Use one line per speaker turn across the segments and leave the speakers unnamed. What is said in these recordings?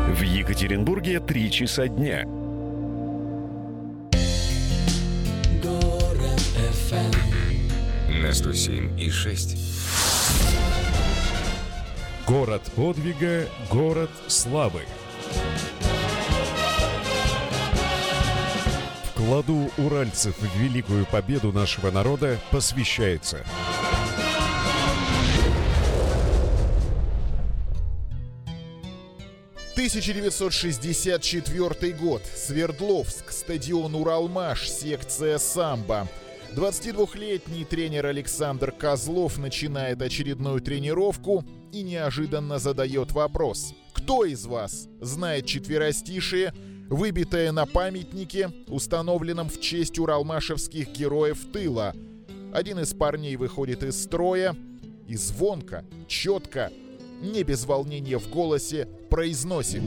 В Екатеринбурге 3 часа дня.
Город FM
на 107,6.
Город подвига, город славы. Вкладу уральцев в великую победу нашего народа посвящается.
«1964 год. Свердловск. Стадион «Уралмаш». Секция «Самбо». 22-летний тренер Александр Козлов начинает очередную тренировку и неожиданно задает вопрос. Кто из вас знает четверостишие, выбитое на памятнике, установленном в честь уралмашевских героев тыла? Один из парней выходит из строя и звонко, четко, не без волнения в голосе, произносит: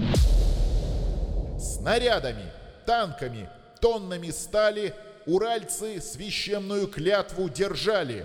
«Снарядами, танками, тоннами стали уральцы священную клятву держали».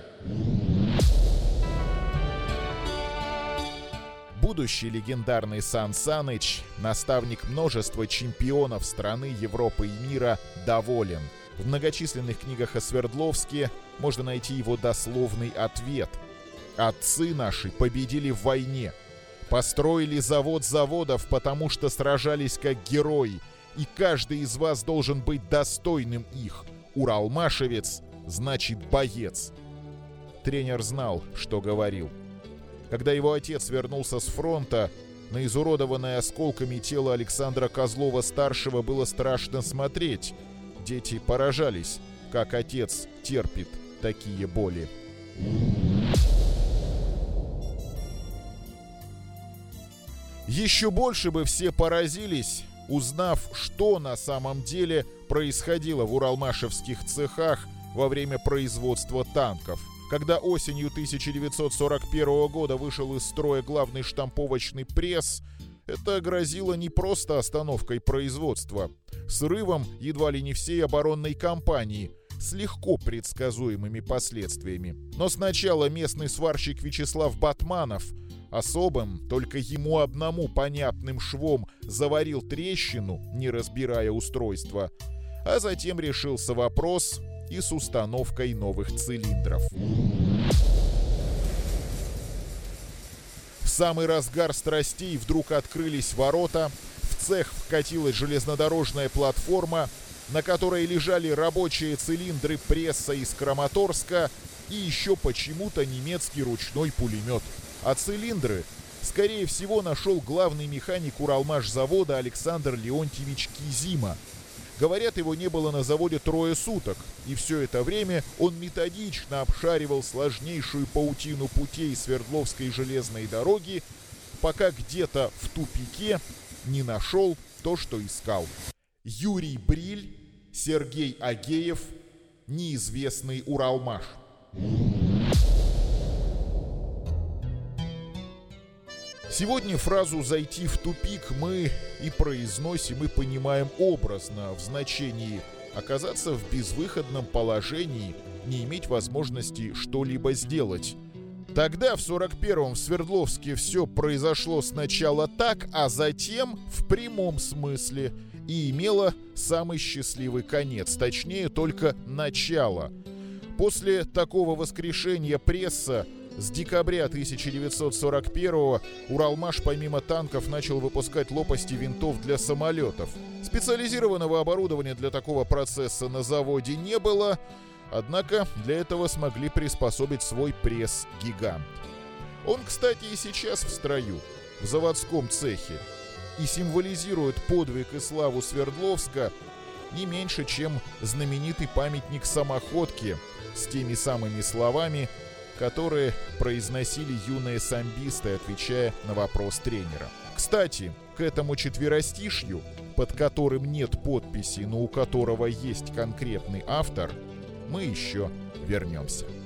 Будущий легендарный Сан Саныч, наставник множества чемпионов страны, Европы и мира, доволен. В многочисленных книгах о Свердловске можно найти его дословный ответ: «Отцы наши победили в войне, построили завод заводов, потому что сражались как герои, и каждый из вас должен быть достойным их. Уралмашевец значит боец». Тренер знал, что говорил. Когда его отец вернулся с фронта, на изуродованное осколками тело Александра Козлова-старшего было страшно смотреть. Дети поражались, как отец терпит такие боли. Еще больше бы все поразились, узнав, что на самом деле происходило в уралмашевских цехах во время производства танков. Когда осенью 1941 года вышел из строя главный штамповочный пресс, это грозило не просто остановкой производства, срывом едва ли не всей оборонной кампании, с легко предсказуемыми последствиями. Но сначала местный сварщик Вячеслав Батманов особым, только ему одному понятным швом заварил трещину, не разбирая устройства, а затем решился вопрос и с установкой новых цилиндров. В самый разгар страстей вдруг открылись ворота, в цех вкатилась железнодорожная платформа, на которой лежали рабочие цилиндры пресса из Краматорска и еще почему-то немецкий ручной пулемет. А цилиндры, скорее всего, нашел главный механик Уралмашзавода Александр Леонтьевич Кизима. Говорят, его не было на заводе 3 суток, и все это время он методично обшаривал сложнейшую паутину путей Свердловской железной дороги, пока где-то в тупике не нашел то, что искал. Юрий Бриль, Сергей Агеев, неизвестный Уралмаш. Сегодня фразу «зайти в тупик» мы и произносим, и понимаем образно, в значении оказаться в безвыходном положении, не иметь возможности что-либо сделать. Тогда, в 41-м, в Свердловске все произошло сначала так, а затем в прямом смысле, и имело самый счастливый конец, точнее, только начало. После такого воскрешения пресса с декабря 1941-го Уралмаш помимо танков начал выпускать лопасти винтов для самолетов. Специализированного оборудования для такого процесса на заводе не было, однако для этого смогли приспособить свой пресс-гигант. Он, кстати, и сейчас в строю, в заводском цехе, и символизирует подвиг и славу Свердловска не меньше, чем знаменитый памятник самоходке с теми самыми словами, которые произносили юные самбисты, отвечая на вопрос тренера. Кстати, к этому четверостишью, под которым нет подписи, но у которого есть конкретный автор, мы еще вернемся.